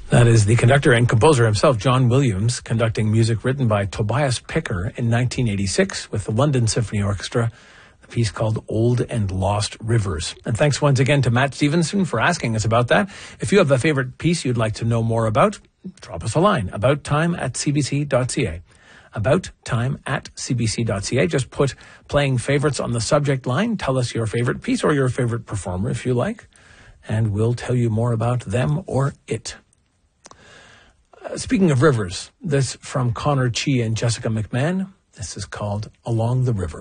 That is the conductor and composer himself, John Williams, conducting music written by Tobias Picker in 1986 with the London Symphony Orchestra, the piece called Old and Lost Rivers. And thanks once again to Matt Stevenson for asking us about that. If you have a favorite piece you'd like to know more about, drop us a line, abouttime@cbc.ca. abouttime@cbc.ca. Just put playing favorites on the subject line. Tell us your favorite piece or your favorite performer if you like, and we'll tell you more about them or it. Speaking of rivers, this from Connor Chi and Jessica McMahon. This is called Along the River.